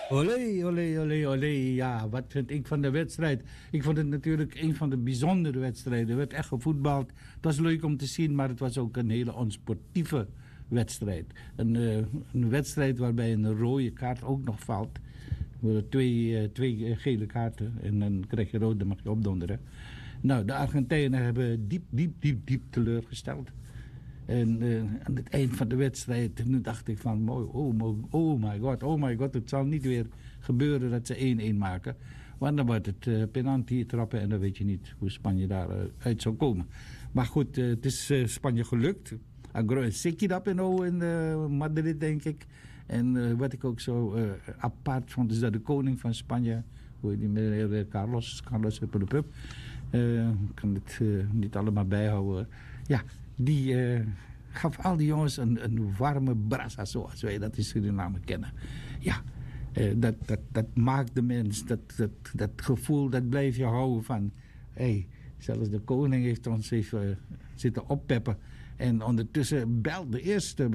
Olé, olé, olé, olé. Ja, wat vind ik van de wedstrijd? Ik vond het natuurlijk een van de bijzondere wedstrijden. Er werd echt gevoetbald. Het was leuk om te zien, maar het was ook een hele onsportieve wedstrijd. Een wedstrijd waarbij een rode kaart ook nog valt. Er worden twee gele kaarten en dan krijg je rood, dan mag je opdonderen. Nou, de Argentijnen hebben diep teleurgesteld. En aan het eind van de wedstrijd, nu dacht ik van, oh my god, het zal niet weer gebeuren dat ze 1-1 maken. Want dan wordt het penalty trappen en dan weet je niet hoe Spanje daaruit zou komen. Maar goed, het is Spanje gelukt. Agro Siki dat in Madrid, denk ik. En wat ik ook zo apart vond, is dat de koning van Spanje, hoe heet die meneer Carlos Pup, ik kan het niet allemaal bijhouden. Ja, die gaf al die jongens een warme brasa, zoals wij dat in Suriname kennen. Ja, dat maakt de mens, dat gevoel, dat blijf je houden van. Zelfs de koning heeft ons even zitten oppeppen. En ondertussen belt de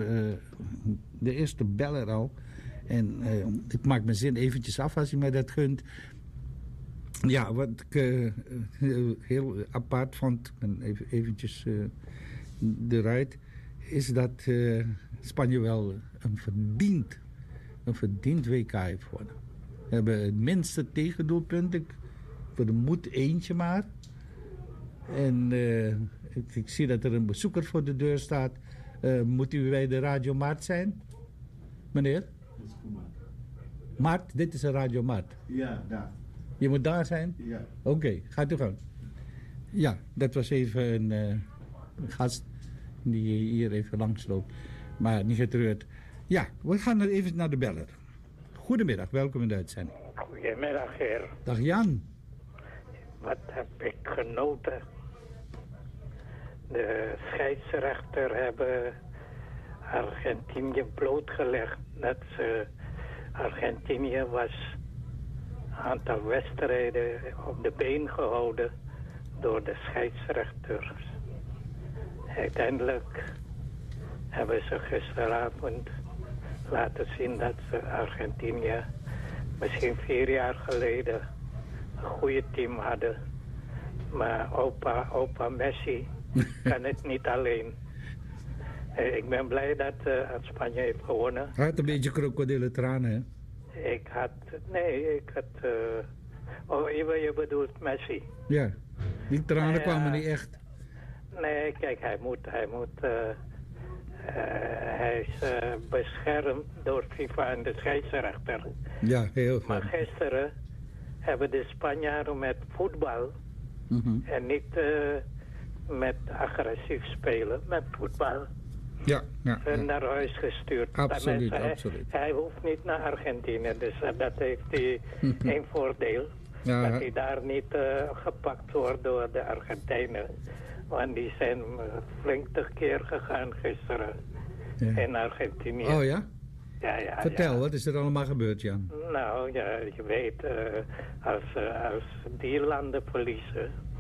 eerste beller al. En ik maak mijn zin eventjes af als je mij dat gunt. Ja, wat ik heel apart vond, en eventjes eruit, is dat Spanje wel een verdiend WK heeft gewonnen. We hebben het minste tegendoelpunt, voor de moed eentje maar. En ik zie dat er een bezoeker voor de deur staat. Moet u bij de Radio Maart zijn? Meneer? Dat is Maart, dit is een Radio Maart. Ja, daar. Je moet daar zijn? Ja. Oké, gaat u gang. Ja, dat was even een gast die hier even langsloopt. Maar niet getreurd. Ja, we gaan er even naar de beller. Goedemiddag, welkom in de uitzending. Goedemiddag, heer. Dag Jan. Wat heb ik genoten. De scheidsrechter hebben Argentinië blootgelegd. Dat Argentinië was een aantal wedstrijden op de been gehouden door de scheidsrechters. Uiteindelijk hebben ze gisteravond laten zien dat ze Argentinië misschien 4 jaar geleden een goede team hadden. Maar opa Messi kan het niet alleen. Ik ben blij dat Spanje heeft gewonnen. Hij had een beetje krokodillentranen, hè? Ik had... je bedoelt Messi. Ja, die tranen kwamen niet echt. Nee, kijk, hij is beschermd door FIFA en de scheidsrechter. Ja, heel veel. Maar gisteren hebben de Spanjaarden met voetbal en niet met agressief spelen, met voetbal. Ja. Naar huis gestuurd. Absoluut. Hij hoeft niet naar Argentinië, dus dat heeft hij een voordeel. Ja. Dat hij daar niet gepakt wordt door de Argentijnen. Want die zijn flink tekeer gegaan gisteren in Argentinië. Oh ja? Ja. Vertel, wat is er allemaal gebeurd, Jan? Nou ja, je weet, als die landen verliezen,